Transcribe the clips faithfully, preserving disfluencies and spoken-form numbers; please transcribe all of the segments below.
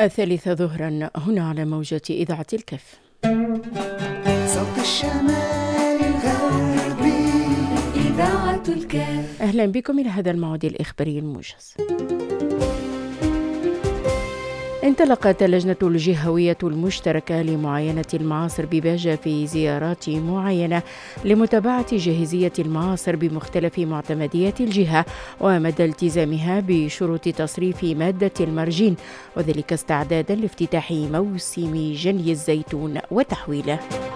الثالثة ظهرا هنا على موجة إذاعة الكف. صوت الشمال الغربي إذاعة الكف. أهلا بكم إلى هذا الموعد الإخباري الموجز. انطلقت اللجنة الجهوية المشتركة لمعاينة المعاصر بباجة في زيارات معينة لمتابعة جاهزية المعاصر بمختلف معتمديات الجهة ومدى التزامها بشروط تصريف مادة المرجين، وذلك استعدادا لافتتاح موسم جني الزيتون وتحويله.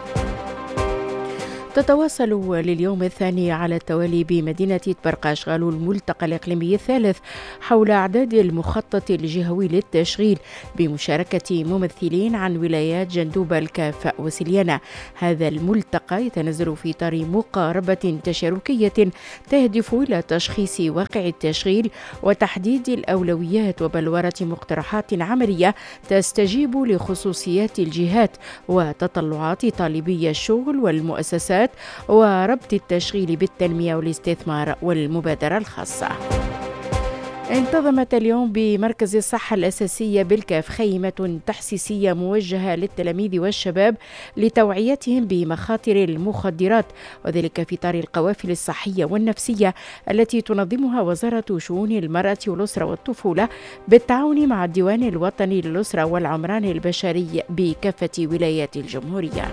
تتواصل لليوم الثاني على التوالي بمدينة تبرق أشغال الملتقى الإقليمي الثالث حول أعداد المخطط الجهوي للتشغيل بمشاركة ممثلين عن ولايات جندوبة الكاف وسليانة. هذا الملتقى يتنزل في إطار مقاربة تشاركية تهدف إلى تشخيص واقع التشغيل وتحديد الأولويات وبلورة مقترحات عملية تستجيب لخصوصيات الجهات وتطلعات طالبي الشغل والمؤسسات وربط التشغيل بالتنمية والاستثمار والمبادرة الخاصة. انتظمت اليوم بمركز الصحة الأساسية بالكاف خيمة تحسيسية موجهة للتلاميذ والشباب لتوعيتهم بمخاطر المخدرات، وذلك في إطار القوافل الصحية والنفسية التي تنظمها وزارة شؤون المرأة والأسرة والطفولة بالتعاون مع الديوان الوطني للأسرة والعمران البشري بكافة ولايات الجمهورية.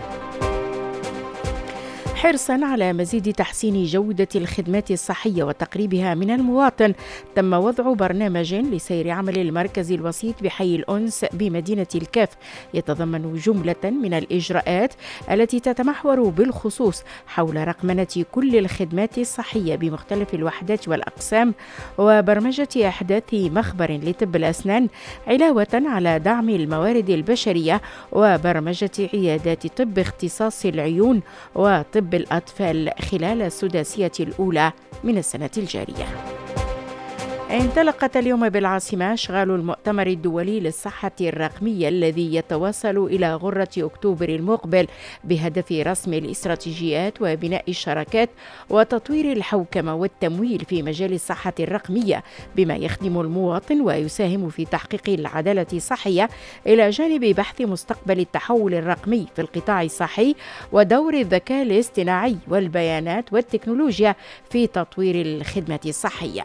حرصاً على مزيد تحسين جودة الخدمات الصحية وتقريبها من المواطن، تم وضع برنامج لسير عمل المركز الوسيط بحي الأنس بمدينة الكاف يتضمن جملة من الإجراءات التي تتمحور بالخصوص حول رقمنة كل الخدمات الصحية بمختلف الوحدات والأقسام وبرمجة أحداث مخبر لطب الأسنان، علاوة على دعم الموارد البشرية وبرمجة عيادات طب اختصاص العيون وطب الأطفال خلال السداسية الأولى من السنة الجارية. انطلقت اليوم بالعاصمة أشغال المؤتمر الدولي للصحة الرقمية الذي يتواصل إلى غرة أكتوبر المقبل بهدف رسم الاستراتيجيات وبناء الشراكات وتطوير الحوكمة والتمويل في مجال الصحة الرقمية بما يخدم المواطن ويساهم في تحقيق العدالة الصحية، إلى جانب بحث مستقبل التحول الرقمي في القطاع الصحي ودور الذكاء الاصطناعي والبيانات والتكنولوجيا في تطوير الخدمة الصحية.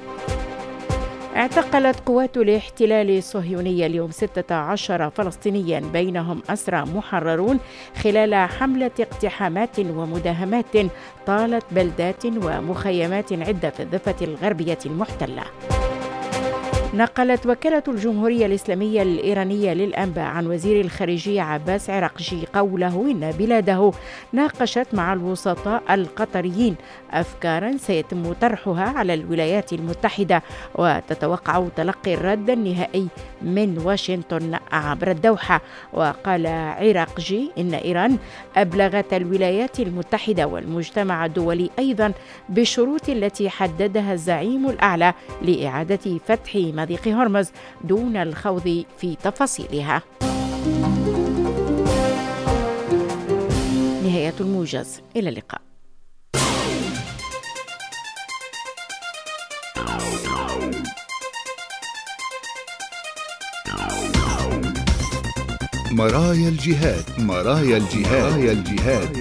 اعتقلت قوات الاحتلال الصهيوني اليوم ستة عشر فلسطينيا بينهم أسرى محررون خلال حملة اقتحامات ومداهمات طالت بلدات ومخيمات عدة في الضفة الغربية المحتلة. نقلت وكالة الجمهورية الإسلامية الإيرانية للأنباء عن وزير الخارجية عباس عراقجي قوله إن بلاده ناقشت مع الوسطاء القطريين أفكارا سيتم طرحها على الولايات المتحدة، وتتوقع تلقي الرد النهائي من واشنطن عبر الدوحة. وقال عراقجي إن إيران أبلغت الولايات المتحدة والمجتمع الدولي أيضا بالشروط التي حددها الزعيم الأعلى لإعادة فتح مضيق هرمز دون الخوض في تفاصيلها. نهاية الموجز، إلى اللقاء. مرايا الجهاد مرايا الجهاد مرايا الجهاد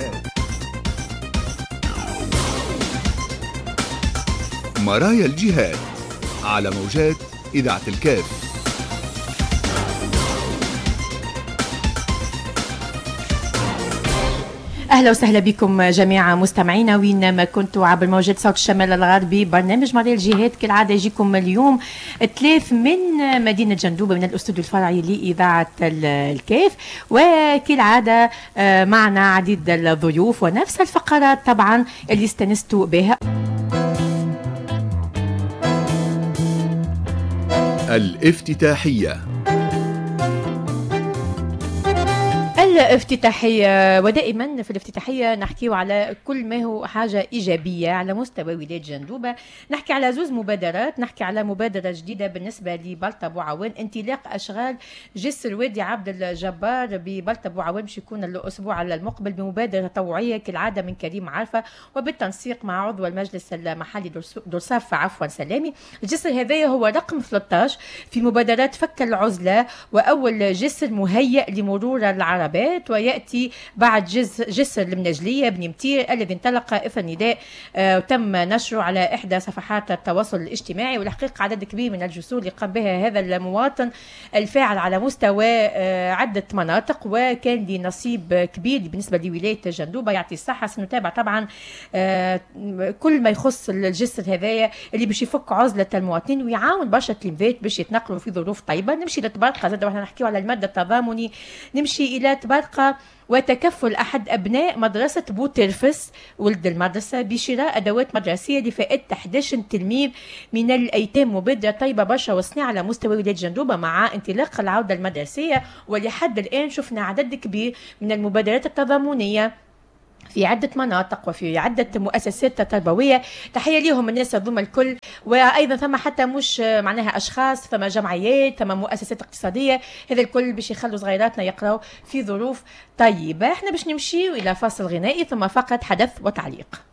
مرايا الجهاد على موجات إذاعة الكاف. أهلا وسهلا بكم جميعا مستمعينا وين ما كنتوا عبر موجة صوت الشمال الغربي. برنامج مرايا الجهاد كالعادة يجيكم اليوم ثلاث من مدينة جندوبة من الاستوديو الفرعي لإذاعة الكاف، وكالعادة معنا عديد الضيوف ونفس الفقرات طبعا اللي استنستوا بها. الافتتاحية. الافتتاحية، ودائما في الافتتاحية نحكي على كل ما هو حاجة إيجابية على مستوى ولاية جندوبة. نحكي على زوز مبادرات، نحكي على مبادرة جديدة بالنسبة لبلطة بوعوان، انطلاق أشغال جسر وادي عبد الجبار ببلطة بوعوان باش يكون الأسبوع المقبل بمبادرة تطوعية كالعادة من كريم عارفة وبالتنسيق مع عضو المجلس المحلي دورساف عفوا سلامي. الجسر هذا هو رقم ثلاثة عشر في مبادرات فك العزلة وأول جسر مهيئ لمرور العربات، ويأتي بعد جسر المنجلية بن متير الذي انطلق إثر نداء آه وتم نشره على إحدى صفحات التواصل الاجتماعي. والحقيقة عدد كبير من الجسور اللي قام بها هذا المواطن الفاعل على مستوى آه عدة مناطق، وكان لي نصيب كبير بالنسبة لولاية جندوبة. يعطي الصحة، سنتابع طبعا آه كل ما يخص الجسر هذايا اللي باش يفك عزلة المواطنين ويعاون برشا تلميذات باش يتنقلوا في ظروف طيبة. نمشي لتبارقة زاد واحنا نحكيو على المادة التضامني، نمشي إلى تبارقة وتكفل أحد أبناء مدرسة بوترفس ولد المدرسة بشراء أدوات مدرسية لفائدة أحد عشر تلميذ من الأيتام. مبادرة طيبة برشا وصناعة على مستوى ولاية جندوبة مع انطلاق العودة المدرسية، ولحد الآن شفنا عدد كبير من المبادرات التضامنية في عدة مناطق وفي عدة مؤسسات تربوية. تحية لهم الناس هذوما الكل. وأيضا ثم حتى مش معناها أشخاص، ثم جمعيات، ثم مؤسسات اقتصادية، هذا الكل باش يخلوا صغيراتنا يقراوا في ظروف طيبة. احنا باش نمشي إلى فاصل غنائي ثم فقط حدث وتعليق.